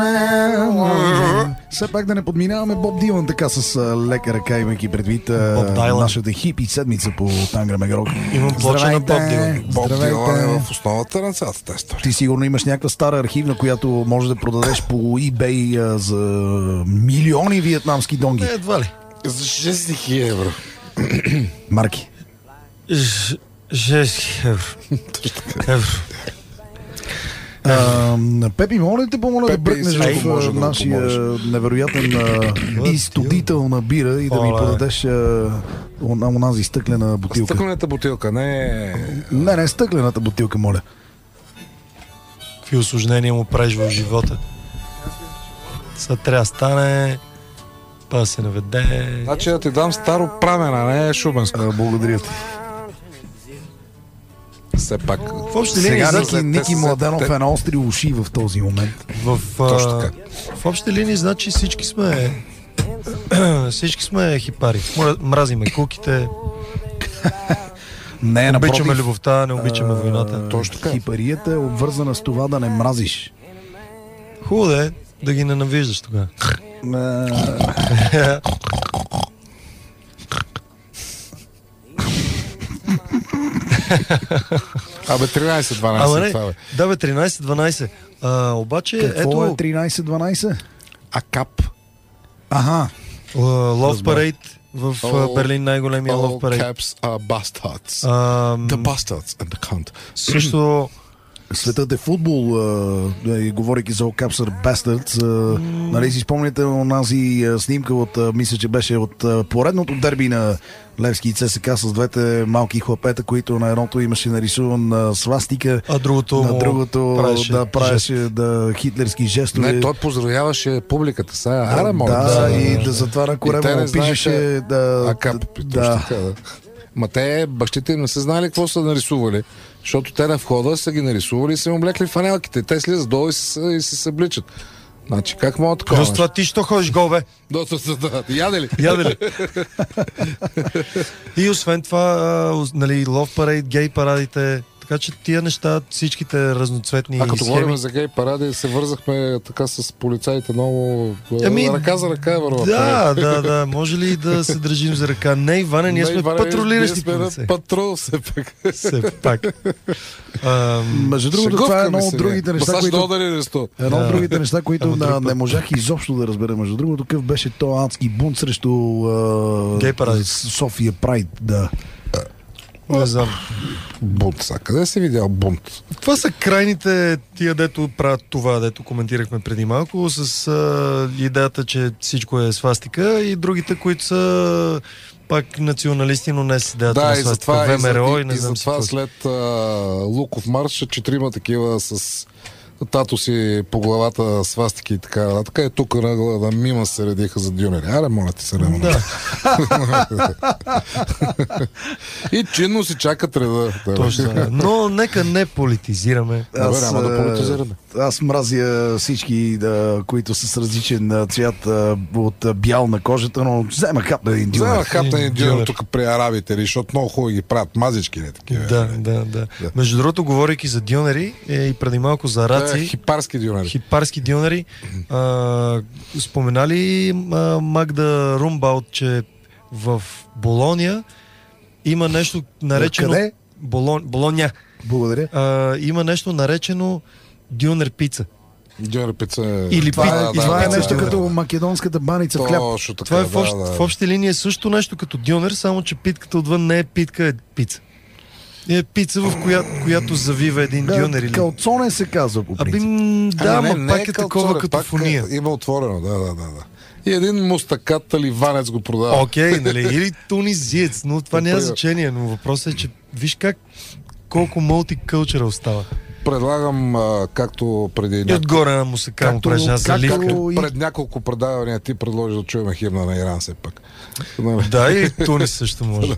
Все пак да не подминаваме Боб Дилан така с лека ръка, имайки предвид нашата хипи седмица по Танграм Рок. Имам плоча на Боб Дилан. Боб Дилан е в основата на цялата тази история. Ти сигурно имаш някаква стара архивна, която може да продадеш по eBay за милиони виетнамски донги. Едва ли. За 6000 евро. Марки. 6 евро. Пепи, моля те помоля да бръкнеш в нашия невероятен изтодител на бира и да ми подадеш онази стъклена бутилка. Стъклената бутилка, Не, стъклената бутилка, моля. Какви усложнения му правиш в живота? Сега трябва да стане, па се наведе. Значи да ти дам старо прамена, не шубенско. Благодаря ти. Все пак. В общи линии, сега Ники Младенов е на остри уши в този момент. Точно така. В общи линии, значи всички сме хипари. Мразиме куките. Не, обичаме любовта, не обичаме войната. Точно така. Хипарията е обвързана с това да не мразиш. Хубаво е да ги ненавиждаш тогава. Абе 13-12 това бе. Да бе, 13-12. Обаче какво ето... е 13-12? Акап. Аха. Love Parade в Берлин, най-големия Love Parade. All caps are bastards. The bastards and the cunt. Също... Светът е футбол, говорейки за All Caps are Bastards. Нали си спомняте онази снимка от, мисля, че беше от поредното дерби на Левски и ЦСКА с двете малки хлапета, които на едното имаше нарисуван свастика, а другото на другото правеше хитлерски жестове. Не, той поздравяваше публиката. И да затваря корема пишеше Ма те, бащите им не са знали какво са нарисували, защото те на входа са ги нарисували и са им облекли фанелките. Те слизат долу и се събличат. Значи, как мога такова? Плюс това ти що ходиш гол, бе? Яде ли? И освен това, нали, Love Parade, гей парадите, така че тия неща, всичките разноцветни схеми... А като говорим за гей паради, се вързахме така с полицаите много... ръка за ръка е върва. Да. Може ли да се държим за ръка? Не, Иване, ние сме патрулиращи полицаи. Патрул, все пак. Между другото, това е едно от другите неща, които не можах изобщо да разбера. Между другото, какъв беше то адски бунт срещу София Прайд, да. Не знам. Бунт, къде си видял бунт? Това са крайните тия, дето правят това, дето коментирахме преди малко, с идеята, че всичко е свастика, и другите, които са пак националисти, но не с идеята на свастика. ВМРО и не знам си затова след Луков марш, 4 такива с тато си по главата свастики и така. Така е тук на мима се редиха за дюнери. Аре, моля ти се, Ремо. Да. И чинно си чакат реда. Точно. Но нека не политизираме. Няма да политизираме. Аз мразя всички, които са с различен цвят от бял на кожата, но взема хап на един дюнер. Взема хап на един дюнер тук при арабите, защото много хубаво ги правят мазички, не такива. Да. Между другото, говорейки за дюнери и преди малко за араци, хипарски дюнери. Споменали Магда Румбаут, че в Болония има нещо наречено... Къде? Болония. Благодаря. Има нещо наречено дюнер пица. Дюнер пица. Или това е нещо като македонската баница в хляб. Това е в общи линии също нещо като дюнер, само че питката отвън не е питка, е пица. Е пица, в която завива един дюнер. Калцоне се казва по принцип. Пак е такова като фуния. Има отворено, да. И един мустакат ливанец го продава. Окей, нали, или тунизиец, но това няма значение. Но въпросът е, че виж колко мултикълчъра остава. Предлагам, както преди... И отгоре на мусака му правиш една заливка. Пред няколко предавания ти предложи да чуем химна на Иран все пак. Да, и Тунис също може.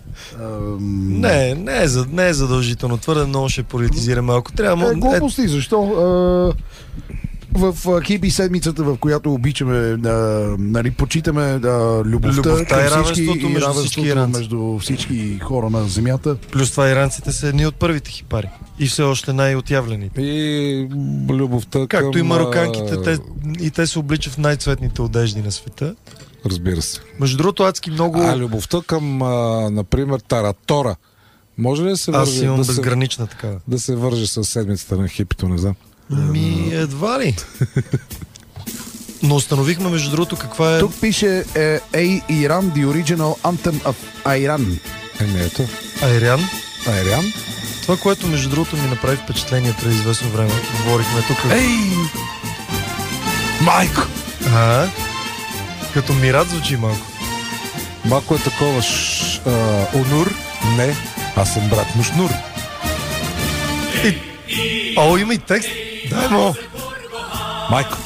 Не е задължително. Твърде много ще политизираме. Ако трябва... Глупости, защо? в хипи седмицата, в която обичаме, нали, почитаме любовта към и всички равенството между всички иранци. между всички хора на земята. Плюс това иранците са едни от първите хипари. И все още най-отявлените. И любовта Както към... и мароканките, те се обличат в най-цветните одежди на света. Разбира се. Между другото, адски много... любовта към, например, Таратора. Може ли да се върже? Аз имам безгранична такава. Да се върже с седмицата на хипито, не знам. Едва ли. Но установихме, между другото, каква е... Тук пише Iran, the original anthem of Iran. Ето. Айран. Това, което, между другото, ми направи впечатление преди известно време. Говорихме тук. Майко! Като Мират звучи малко. Малко е такова Онур? Не, аз съм брат му Шнур. Има и текст. Дай му! Майко!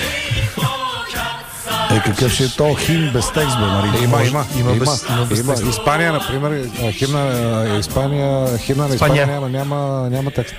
Какъв ще е то химн без текст, бе, нали? Има без текст. Испания, например, химна на Испания няма текст.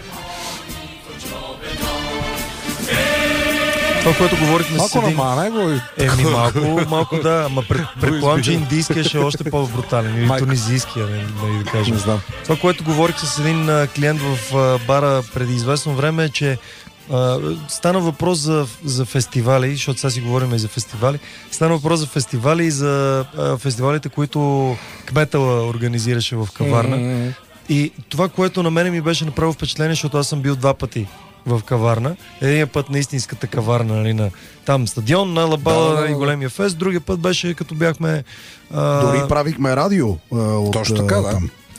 Това, което говорихме с един... Малко да, ама предполагам, че индийския ще е още по-брутален. Или тунизийския, да кажем. Не знам. Това, което говорих с един клиент в бара преди известно време е, че стана въпрос за фестивали, защото сега си говорим и за фестивали. Стана въпрос за фестивали и за фестивалите, които Кметала организираше в Каварна. И това, което на мене ми беше направило впечатление, защото аз съм бил 2 пъти в Каварна. Един път на истинската Каварна, нали, на там стадион, на Лабала и големия фест. Другия път беше като бяхме... Дори правихме радио. Точно така, да.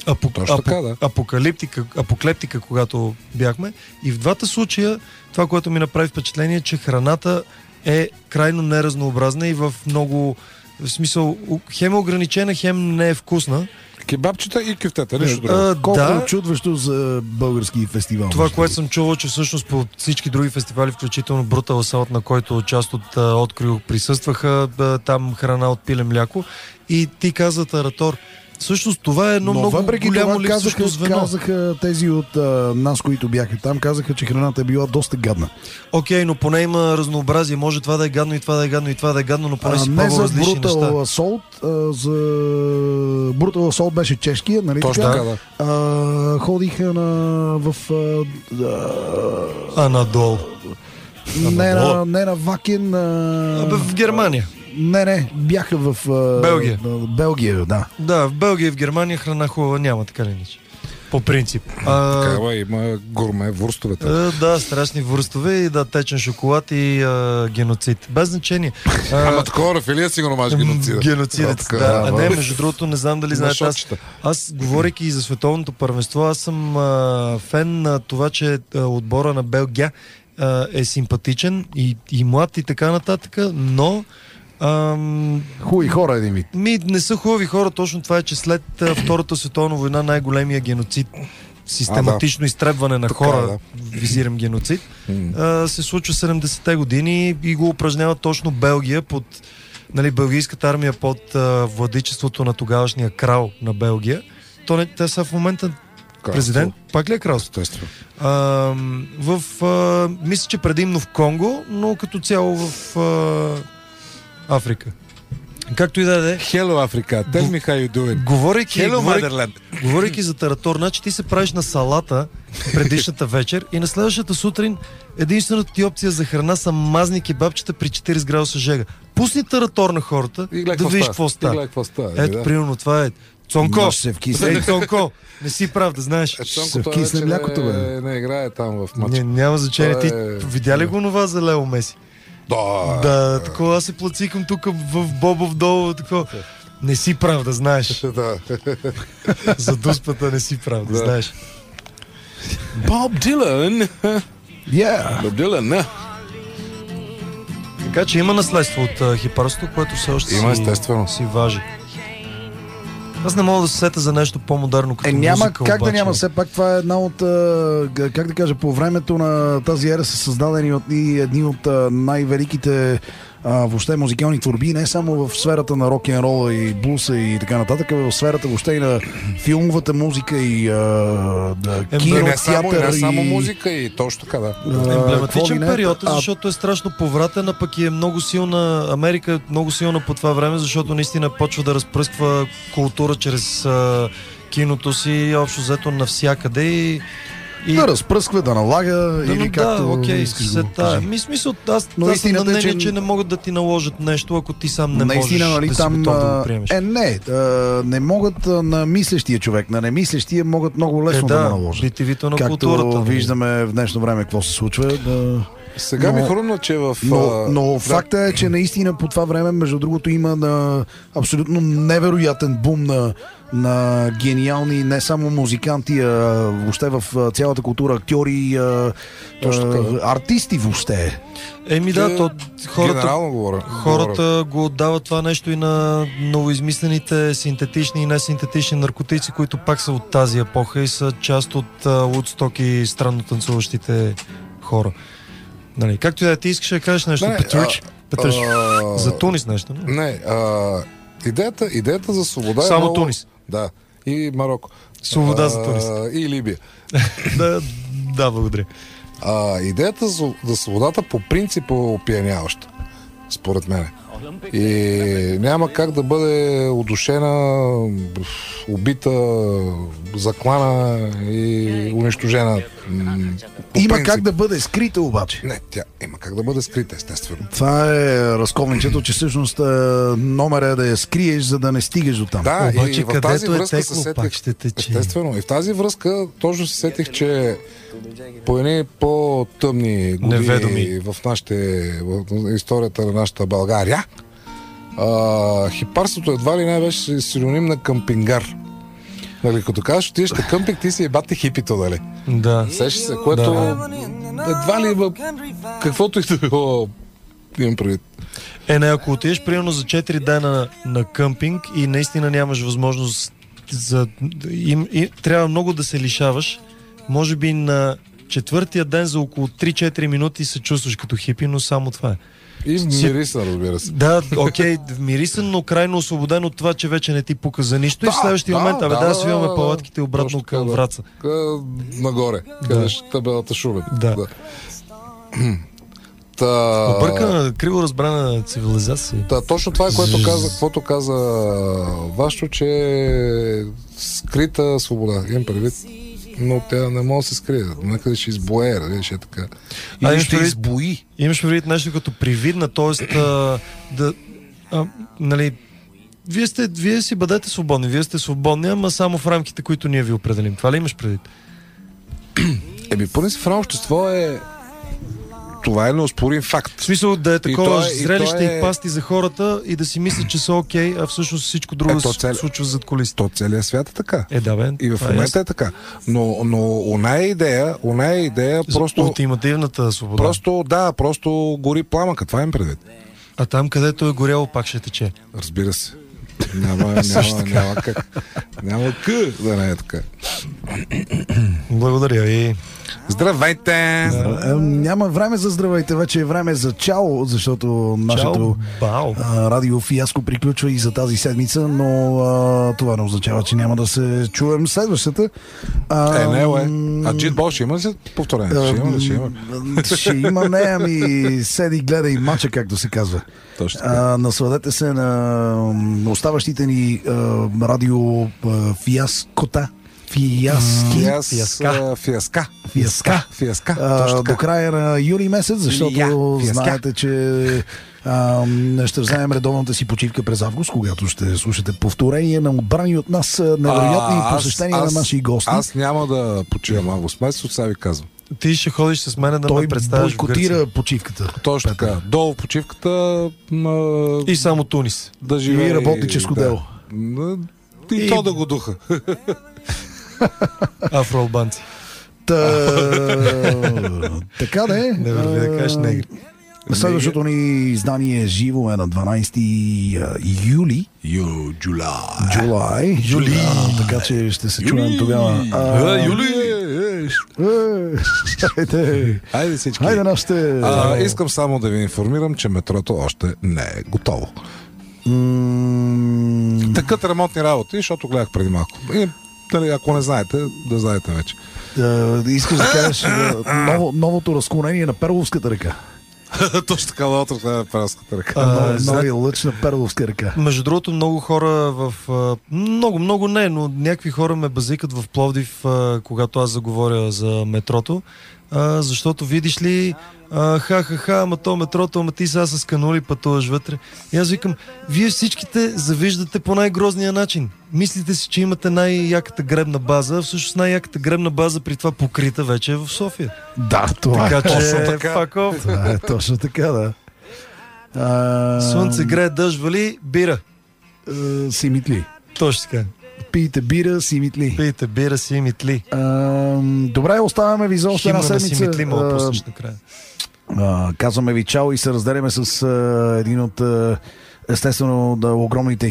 Апоклептика, когато бяхме. И в двата случая това, което ми направи впечатление, че храната е крайно неразнообразна и в много... В смисъл, хем е ограничена, хем не е вкусна. Кебабчета и кюфтета, нещо друго. Колко чудващо за български фестивал. Това, което съм чувал, че всъщност по всички други фестивали, включително Brutal Assault, на който част от открил присъстваха, там храна от пиле мляко. И ти каза, Таратор, всъщност това е едно много голямо липсващо звено. Казаха тези от нас, които бяха там, казаха, че храната е била доста гадна. Окей, но поне има разнообразие. Може това да е гадно и това да е гадно и това да е гадно, но поне си пробва различни неща. За Brutal Assault беше чешкия, нали? Точно така, да. Ходиха Анадол. Не на Вакен. В Германия. Не, бяха в Белгия. Белгия, да. Да, в Белгия и в Германия храна хубава няма, така ли нищо. По принцип. Такава има гурме вурстовете. Да, страшни вурстове и да, течен шоколад и геноцид. Без значение. Ама такова рафилия сигурно маш геноцид. Геноцидец, да. Не, между другото, не знам дали знаете. Аз, говорейки и за световното първенство, аз съм фен на това, че отбора на Белгия е симпатичен и млад и така нататък, но хубави хора един вид. Не са хубави хора, точно това е, че след Втората световна война най-големия геноцид, систематично изтребване на хора, визирам геноцид, се случва 70-те години и го упражнява точно Белгия под, нали, белгийската армия под владичеството на тогавашния крал на Белгия. Те са в момента президент. Пак ли е кралство? Мисля, че предимно в Конго, но като цяло в Африка. Както и да е. Hello, Африка. Tell me how you doing. Говорейки за Таратор, значи ти се правиш на салата предишната вечер и на следващата сутрин единствената ти опция за храна са мазни кебабчета при 40 градуса жега. Пусни Таратор на хората, да видиш какво става. Ето, примерно, това е Цонко. Цонко. Не си прав, да знаеш. Цонко не играе там в матча. Няма значение. Ти видя ли го това за Лео Меси? Да, такова се плацикам тук в Бобов долу, такова. Не си прав, да знаеш. За дуспата не си прав, да знаеш. Боб Дилан. Боб Дилан, не. Така че има наследство от хипарството, което все още си важи. Аз не мога да се сета за нещо по-модерно като няма музика, как обаче. Да няма, все пак това е една от, как да кажа, по времето на тази ера са създадени едни от най-великите въобще музикални творби, не само в сферата на рок-н-рола и блуса и така нататък, а в сферата въобще и на филмовата музика и кино, Не само, театър. не само музика и точно така, да. Емблематичен какво ли не. период, защото е страшно повратен, а пък е много силна. Америка е много силна по това време, защото наистина почва да разпръсква култура чрез киното си, общо взето навсякъде и Да разпръсква, да налага или както искаш да го кажи. Смисъл, аз Но съм истината на е, мнение, че че не могат да ти наложат нещо, ако ти сам не наистина, можеш нали, да си там, готов да го приемеш. не могат на мислещия човек, на немислещия могат много лесно да наложат. BTV-то на Както културата. виждаме в днешно време какво се случва. Сега ми хрумна, че в... Но факта е, че наистина по това време, между другото, има абсолютно невероятен бум на гениални не само музиканти, а въобще в цялата култура, актьори, артисти въобще. Хората го отдават това нещо и на новоизмислените синтетични и несинтетични наркотици, които пак са от тази епоха и са част от Woodstock и странно танцуващите хора. Нали, както и да ти искаш да кажеш нещо, Петрич, за Тунис нещо. Не, идеята за свобода само е много... Тунис. Да, и Марокко. Свобода за Тунис. И Либия. Да, благодаря. Идеята за свободата по принцип е опияняваща, според мен. И няма как да бъде удушена, убита, заклана и унищожена. Има как да бъде скрита обаче. Не, тя има как да бъде скрита, естествено. Това е разковничето, че всъщност номер е да я скриеш, за да не стигаш до там. Да, обаче, и в тази връзка текло, се сетих, пак ще тече. естествено, и в тази връзка точно се сетих, че по едни по-тъмни години в историята на нашата България, хипарството едва ли не беше синоним на къмпингар. Нали, като казваш, отидеш на къмпинг, ти си ебате хипито, нали? Да. Сещаш се, което едва ли има каквото и да било, имам предвид. Не, ако отидеш примерно за 4 дена на къмпинг и наистина нямаш възможност трябва много да се лишаваш, може би на четвъртия ден за около 3-4 минути се чувстваш като хипи, но само това е. И мирисан, разбира се. Да, окей, мирисан, но крайно освободен от това, че вече не ти пука за нищо. И в следващия момент, да свиваме палатките обратно към Враца. Нагоре, къде ще табелата Шумен. Да. Объркана, криво разбрана цивилизация. Точно това е, което каза Вашо, че е скрита свобода. Имам предвид. Но тя не може да се скрие. Някъде ще избое, ще е така. Или ще избои. Имаш предвид нещо като привидна, т.е. нали, вие си бъдете свободни, вие сте свободни, ама само в рамките, които ние ви определим. Това ли имаш предвид? Поне си в едно общество това е неоспорим факт. В смисъл да е такова зрелище и пасти за хората и да си мислят, че са окей, а всъщност всичко друго се случва зад колисите. То целият свят е така. И в момента е така. Но оная идея просто... Ултимативната свобода. Просто гори пламъка. Това им предвид. А там, където е горяло, пак ще тече. Разбира се. Няма как. Няма да не е така. Благодаря ви. Здравейте! Няма време за здравейте, вече е време за чао, защото нашето радио фиаско приключва и за тази седмица, но това не означава, че няма да се чуем следващата. Джит Бол ще има ли се повторение? Ще има, седи, гледай мача, както се казва. Насладете се на оставащите ни радио фиаскота. Фиаска. До края на юли месец, защото знаете, че ще вземем редовната си почивка през август, когато ще слушате повторение на отбрани от нас невероятни посещения на наши гости. Аз няма да почивам август месец, от сега ви казвам. Ти ще ходиш с мен да ме представиш в Гърция. Той бойкотира почивката. Точно така. Долу почивката... И само Тунис. Да живее. И работническо дело. И то да го духа. Афроалбанци. Така да е. Не върви да кажеш негри. Следващото ни издание живо е на 12 юли. July. Така че ще се чуем тогава. Хайде всички. Хайде нашите... Искам само да ви информирам, че метрото още не е готово. Такът ремонтни работи, защото гледах преди малко. И, ако не знаете, да знаете вече. Искаш да кажеш новото разклонение на Перловската река. Точно така, новото на Перловската река. Нови лъч на Перловска река. Между другото, много хора много не, но някакви хора ме базикат в Пловдив, когато аз заговоря за метрото, защото видиш ли, ама то метрото, ама ти сега с канули пътуваш вътре. И аз викам, вие всичките завиждате по най-грозния начин. Мислите си, че имате най-яката гребна база, всъщност най-яката гребна база при това покрита вече е в София. Да, това така, е точно така. Това е точно така, да. Слънце грее, дъжд вали, бира. Симитли. Точно така. Пийте бира, симитли. Пийте бира, симитли. Добре, оставяме ви за още една седмица. Симитли мога да пуснеш накрая. Казваме ви чао и се разделяме с един от естествено огромните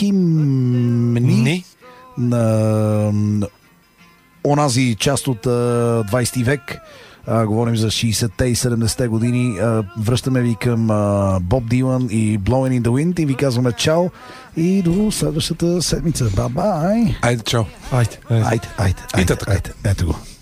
химни на онази част от 20 век. Говорим за 60-те и 70-те години. Връщаме ви към Боб Дилан и Blowing in the Wind и ви казваме чао и до следващата седмица. Бай-бай! Айде, чао! Айде. Ето го.